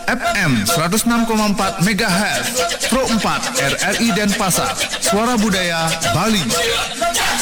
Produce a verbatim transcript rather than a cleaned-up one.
F M seratus enam koma empat megahertz, Pro empat R R I Denpasar, Suara Budaya Bali.